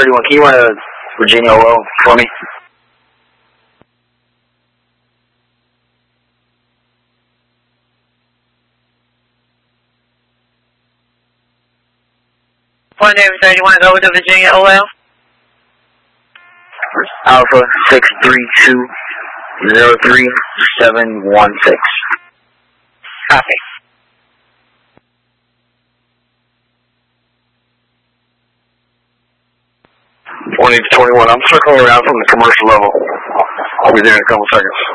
31, can you run a Virginia OL for me? One Navy 31, go with the Virginia OL. Alpha 632-03716. Copy. One Navy 21, I'm circling around from the commercial level. I'll be there in a couple seconds.